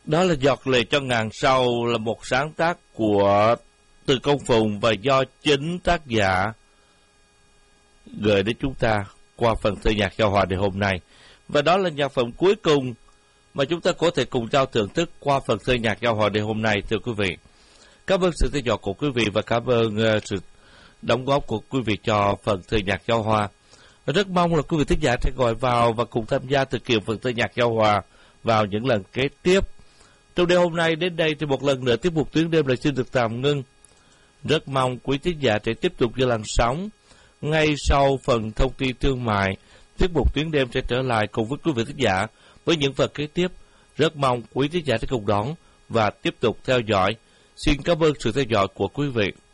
Đó là Giọt Lệ cho ngàn sâu, là một sáng tác của Từ Công Phùng và do chính tác giả gửi đến chúng ta qua phần thơ nhạc giao hòa ngày hôm nay. Và đó là nhạc phẩm cuối cùng mà chúng ta có thể cùng nhau thưởng thức qua phần thơ nhạc giao hòa ngày hôm nay, thưa quý vị. Cảm ơn sự theo dõi của quý vị và cảm ơn sự đóng góp của quý vị cho phần thơ nhạc giao hòa. Rất mong là quý vị thính giả sẽ gọi vào và cùng tham gia thực hiện phần thơ nhạc giao hòa vào những lần kế tiếp. Trong đêm hôm nay đến đây thì một lần nữa tiết mục Tuyến Đêm lại xin được tạm ngưng. Rất mong quý thính giả sẽ tiếp tục giữ làn sóng. Ngay sau phần thông tin thương mại, tiết mục Tuyến Đêm sẽ trở lại cùng với quý vị thính giả với những phần kế tiếp. Rất mong quý thính giả sẽ cùng đón và tiếp tục theo dõi. Xin cảm ơn sự theo dõi của quý vị.